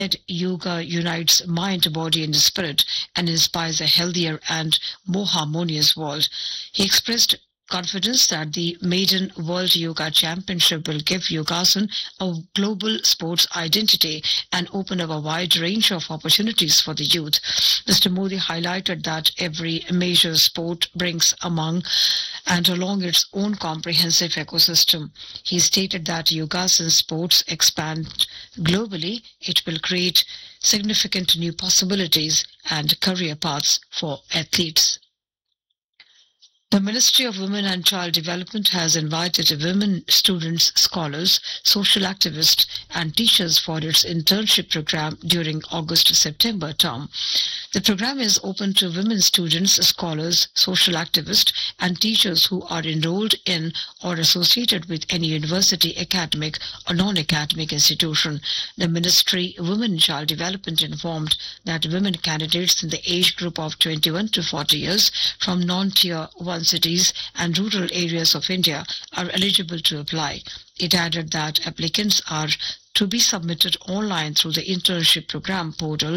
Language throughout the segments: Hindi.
Yoga unites mind, body, and spirit and inspires a healthier and more harmonious world. He expressed confidence that the maiden World Yoga Championship will give Yogasan a global sports identity and open up a wide range of opportunities for the youth. Mr. Modi highlighted that every major sport brings among and along its own comprehensive ecosystem. He stated that Yogasan sports expand globally. It will create significant new possibilities and career paths for athletes. The Ministry of Women and Child Development has invited women students, scholars, social activists, and teachers for its internship program during August-September term. The program is open to women students, scholars, social activists, and teachers who are enrolled in or associated with any university, academic, or non-academic institution. The Ministry of Women and Child Development informed that women candidates in the age group of 21 to 40 years from non-tier 1 cities and rural areas of India are eligible to apply. It added that applicants are to be submitted online through the internship program portal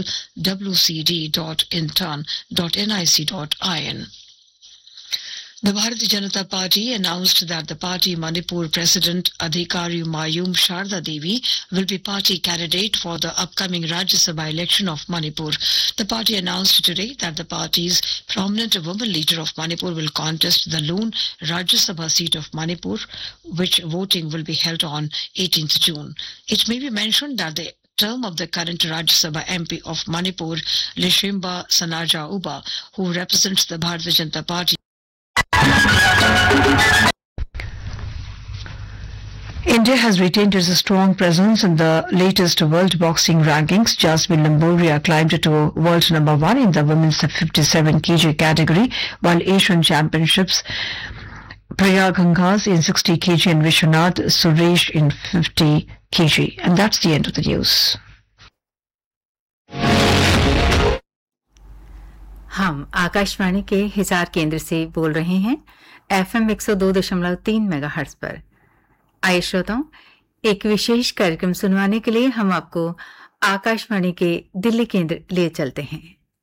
wcd.intern.nic.in. The Bharatiya Janata Party announced that the party Manipur President Adhikari Mayum Sharda Devi will be party candidate for the upcoming Rajya Sabha election of Manipur. The party announced today that the party's prominent woman leader of Manipur will contest the lone Rajya Sabha seat of Manipur, which voting will be held on 18th June. It may be mentioned that the term of the current Rajya Sabha MP of Manipur, Lishimba Sanaja Uba, who represents the Bharatiya Janata Party. India has retained its strong presence in the latest World Boxing Rankings. Jasmine Lamboria climbed to world number 1 in the women's 57 kg category, while Asian Championships Priya Gangas in 60 kg and Vishwanath Suresh in 50 kg. And that's the end of the news. हम आकाशवाणी के हिसार केंद्र से बोल रहे हैं FM 102.3 मेगाहर्ट्ज पर। आइए श्रोताओं, एक विशेष कार्यक्रम सुनवाने के लिए हम आपको आकाशवाणी के दिल्ली केंद्र ले चलते हैं।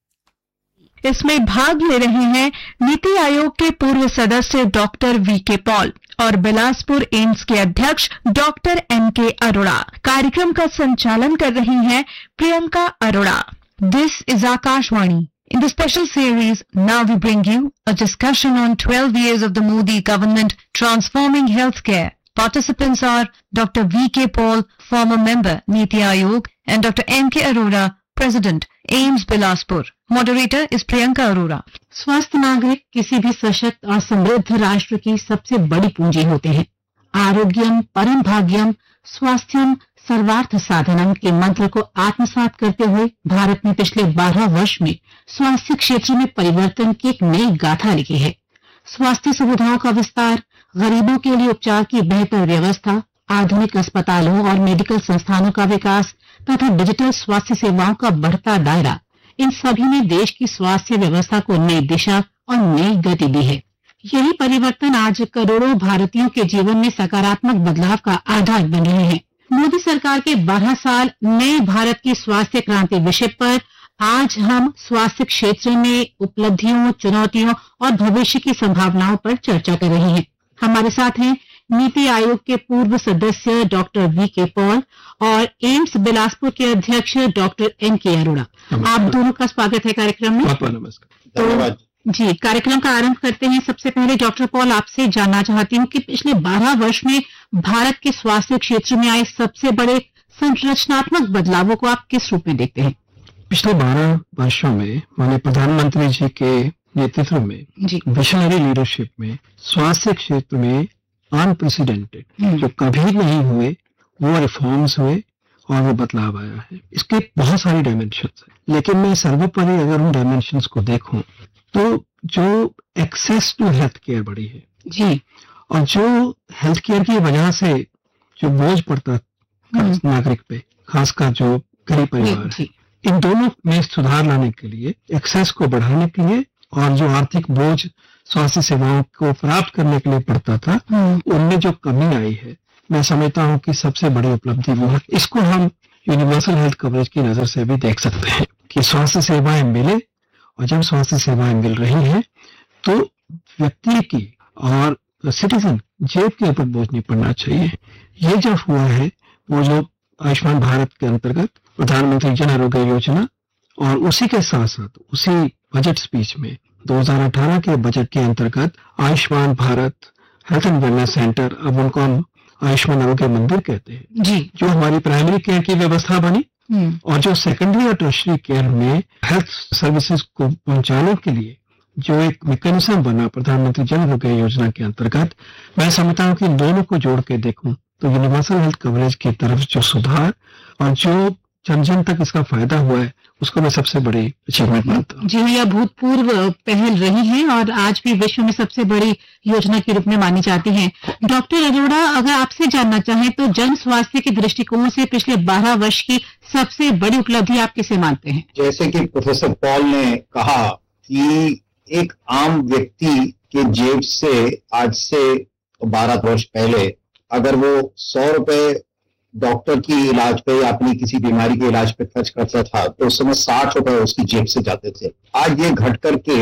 इसमें भाग ले रहे हैं नीति आयोग के पूर्व सदस्य डॉक्टर वीके पॉल और बिलासपुर एम्स के अध्यक्ष डॉक्टर एमके अरोड़ा। कार्यक्रम का संचालन कर रही हैं Priyanka Arora. This is Akashvani. In the special series, now we bring you a discussion on 12 years of the Modi government transforming healthcare. Participants are Dr. V.K. Paul, former member, Niti Aayog, and Dr. M.K. Arora, President, AIIMS Bilaspur. Moderator is Priyanka Arora. स्वस्थ नागरिक किसी भी सशक्त और समृद्ध राष्ट्र की सबसे बड़ी पूंजी होते हैं। आरोग्यम परम भाग्यम स्वास्थ्यम सर्वार्थ साधनम के मंत्र को आत्मसात करते हुए भारत ने पिछले 12 वर्ष में स्वास्थ्य क्षेत्र में परिवर्तन की एक नई गाथा लिखी है। स्वास्थ्य सुविधाओं का विस्तार, गरीबों के लिए उपचार की बेहतर व्यवस्था, आधुनिक अस्पतालों और मेडिकल संस्थानों का विकास तथा डिजिटल स्वास्थ्य सेवाओं का बढ़ता दायरा, इन सभी ने देश की स्वास्थ्य व्यवस्था को नई दिशा और नई गति दी है। यही परिवर्तन आज करोड़ों भारतीयों के जीवन में सकारात्मक बदलाव का आधार बन रहे हैं। मोदी सरकार के 12 साल नए भारत की स्वास्थ्य क्रांति विषय पर आज हम स्वास्थ्य क्षेत्र में उपलब्धियों, चुनौतियों और भविष्य की संभावनाओं पर चर्चा कर रहे हैं। हमारे साथ हैं नीति आयोग के पूर्व सदस्य डॉक्टर वीके पॉल और एम्स बिलासपुर के अध्यक्ष डॉक्टर एमके अरोड़ा। आप दोनों का स्वागत है कार्यक्रम में। नमस्कार। धन्यवाद जी। कार्यक्रम का आरंभ करते हैं। सबसे पहले डॉक्टर पॉल, आपसे जानना चाहती हूँ कि पिछले 12 वर्ष में भारत के स्वास्थ्य क्षेत्र में आए सबसे बड़े संरचनात्मक बदलावों को आप किस रूप में देखते हैं? पिछले 12 वर्षों में माननीय प्रधानमंत्री जी के नेतृत्व में, विशनरी लीडरशिप में, स्वास्थ्य क्षेत्र में अनप्रेसिडेंटेड जो कभी नहीं हुए वो रिफॉर्म्स हुए और वो बदलाव आया है। इसके बहुत सारी डायमेंशंस हैं, लेकिन मैं सर्वोपरि अगर उन डायमेंशंस को देखूं तो जो एक्सेस टू हेल्थ केयर बढ़ी है जी, और जो हेल्थ केयर की वजह से जो बोझ पड़ता नागरिक पे, खासकर जो गरीब परिवार है, इन दोनों में सुधार लाने के लिए, एक्सेस को बढ़ाने के लिए और जो आर्थिक बोझ स्वास्थ्य सेवाओं को प्राप्त करने के लिए पड़ता था, उनमें जो कमी आई है, मैं समझता हूँ कि सबसे बड़ी उपलब्धि वो है। इसको हम यूनिवर्सल हेल्थ कवरेज की नजर से भी देख सकते हैं कि स्वास्थ्य सेवाएं मिले, और जब स्वास्थ्य सेवाएं मिल रही हैं तो व्यक्ति की और सिटीजन जेब के ऊपर बोझ नहीं पड़ना चाहिए। ये जो हुआ है वो जो आयुष्मान भारत के अंतर्गत प्रधानमंत्री जन आरोग्य योजना, और उसी के साथ साथ उसी बजट स्पीच में 2018 के बजट के अंतर्गत Ayushman Bharat health and wellness centre, अब उनको हम आयुष्मान आरोग्य मंदिर कहते हैं जी, जो हमारी प्राइमरी केयर की व्यवस्था बनी, और जो सेकेंडरी और टर्शरी केयर में हेल्थ सर्विसेज को पहुंचाने के लिए जो एक मैकेनिज्म बना प्रधानमंत्री जन आरोग्य योजना के अंतर्गत, मैं समझता हूँ कि इन दोनों को जोड़ के देखूं तो यूनिवर्सल हेल्थ कवरेज की तरफ जो सुधार और जो जन जन तक इसका फायदा हुआ है उसको मैं सबसे बड़ी अचीवमेंट मानता हूँ। जी, यह भूतपूर्व पहल रही है और आज भी विश्व में सबसे बड़ी योजना के रूप में मानी जाती है। डॉक्टर अरोड़ा, अगर आपसे जानना चाहें तो जन स्वास्थ्य के दृष्टिकोण से पिछले 12 वर्ष की सबसे बड़ी उपलब्धि आप किसे मानते हैं? जैसे कि प्रोफेसर पॉल ने कहा कि एक आम व्यक्ति के जेब से आज से 12 वर्ष पहले अगर वो 100 रुपए डॉक्टर की इलाज पे या अपनी किसी बीमारी के इलाज पे खर्च करता था तो उस समय 60 रुपए उसकी जेब से जाते थे। आज ये घट करके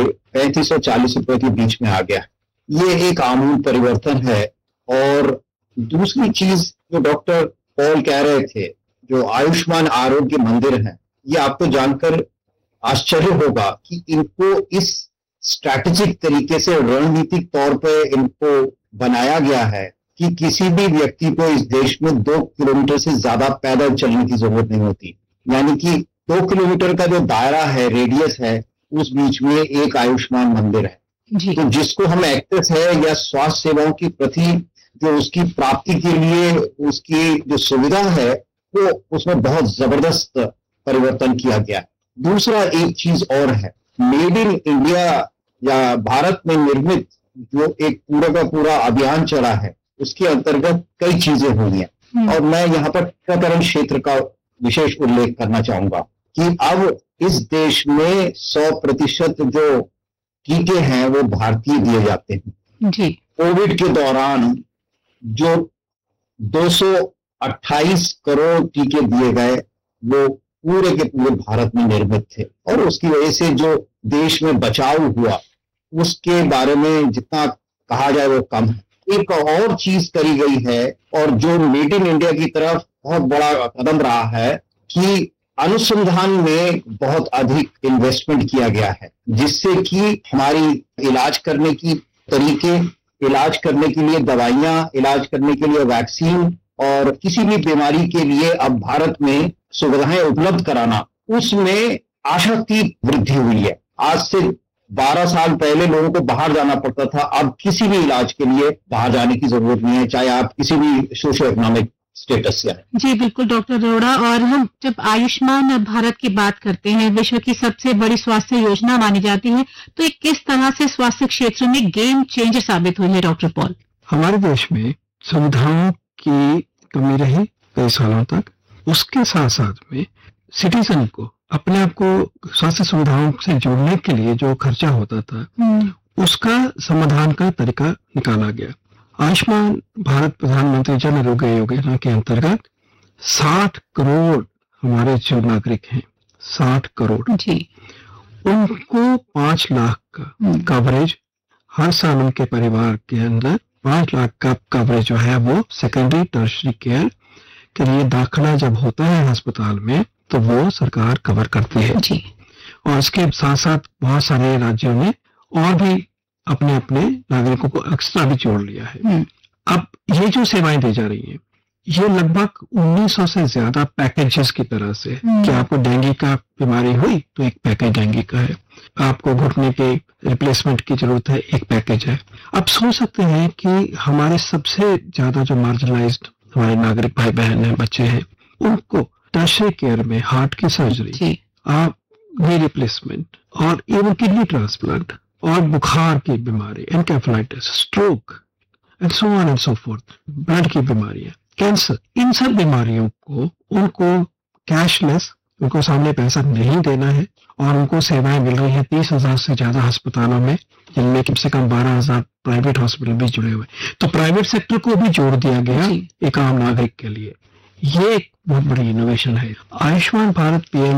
3540 रुपए के बीच में आ गया। ये एक आमूल परिवर्तन है। और दूसरी चीज जो डॉक्टर पॉल कह रहे थे, जो आयुष्मान आरोग्य मंदिर है, ये आपको जानकर आश्चर्य होगा कि इनको इस स्ट्रैटेजिक तरीके से रणनीतिक तौर पे इनको बनाया गया है कि किसी भी व्यक्ति को इस देश में 2 किलोमीटर से ज्यादा पैदल चलने की जरूरत नहीं होती। यानी कि 2 किलोमीटर का जो दायरा है, रेडियस है, उस बीच में एक आयुष्मान मंदिर है जी। तो जिसको हम एक्सेस है या स्वास्थ्य सेवाओं की प्रति जो उसकी प्राप्ति के लिए उसकी जो सुविधा है वो उसमें बहुत जबरदस्त परिवर्तन किया गया है। दूसरा एक चीज और है, मेड इन इंडिया या भारत में निर्मित जो एक पूरा का पूरा अभियान चला है उसके अंतर्गत कई चीजें हुई हैं। और मैं यहाँ पर टीकाकरण क्षेत्र का विशेष उल्लेख करना चाहूंगा कि अब इस देश में 100% जो टीके हैं वो भारतीय दिए जाते हैं जी। कोविड के दौरान जो 228 करोड़ टीके दिए गए वो पूरे के पूरे भारत में निर्मित थे, और उसकी वजह से जो देश में बचाव हुआ उसके बारे में जितना कहा जाए वो कम है। एक और चीज करी गई है और जो मेड इन इंडिया की तरफ बहुत बड़ा कदम रहा है कि अनुसंधान में बहुत अधिक इन्वेस्टमेंट किया गया है, जिससे कि हमारी इलाज करने की तरीके, इलाज करने के लिए दवाइयां, इलाज करने के लिए वैक्सीन और किसी भी बीमारी के लिए अब भारत में सुविधाएं उपलब्ध कराना, उसमें आशातीत वृद्धि हुई है। आज से 12 साल पहले लोगों को बाहर जाना पड़ता था, अब किसी भी इलाज के लिए बाहर जाने की जरूरत नहीं है, चाहे आप किसी भी सोशियो इकोनॉमिक स्टेटस से हैं। जी बिल्कुल डॉक्टर अरोड़ा, और हम जब आयुष्मान भारत की बात करते हैं, विश्व की सबसे बड़ी स्वास्थ्य योजना मानी जाती है, तो ये किस तरह से स्वास्थ्य क्षेत्र में गेम चेंजर साबित हुई है डॉक्टर पॉल? हमारे देश में सुविधाओं की कमी रही कई सालों तक, उसके साथ साथ में सिटीजन को अपने आप को स्वास्थ्य सुविधाओं से जोड़ने के लिए जो खर्चा होता था उसका समाधान का तरीका निकाला गया। आयुष्मान भारत प्रधानमंत्री जन आरोग्य योजना के अंतर्गत 60 करोड़ हमारे जो नागरिक हैं, 60 करोड़ जी, उनको 5 लाख का कवरेज हर साल उनके परिवार के अंदर 5 लाख का कवरेज जो है वो सेकेंडरी टर्शरी केयर के लिए दाखिला जब होता है अस्पताल में तो वो सरकार कवर करती है जी। और इसके साथ साथ बहुत सारे राज्यों ने और भी अपने अपने नागरिकों को एक्स्ट्रा भी जोड़ लिया है। अब ये जो सेवाएं दी जा रही हैं ये लगभग 1900 से ज्यादा पैकेजेस की तरह से कि आपको डेंगू का बीमारी हुई तो एक पैकेज डेंगू का है, आपको घुटने के रिप्लेसमेंट की जरूरत है, एक पैकेज है। आप सोच सकते हैं कि हमारे सबसे ज्यादा जो मार्जिनलाइज्ड हमारे नागरिक भाई बहन हैं, बच्चे हैं, उनको टर्शरी केयर में हार्ट की सर्जरी, नी रिप्लेसमेंट और इवन किडनी ट्रांसप्लांट और बुखार की बीमारी, encephalitis, stroke and so on and so fourth, blood की बीमारियां, कैंसर, इन सब बीमारियों को उनको कैशलेस, उनको सामने पैसा नहीं देना है और उनको सेवाएं मिल रही हैं 30,000 से ज्यादा अस्पतालों में, जिनमें कम से कम 12,000 प्राइवेट हॉस्पिटल भी जुड़े हुए। तो प्राइवेट सेक्टर को भी जोड़ दिया गया एक आम नागरिक के लिए। ये एक बहुत बड़ी इनोवेशन है। आयुष्मान भारत पीएम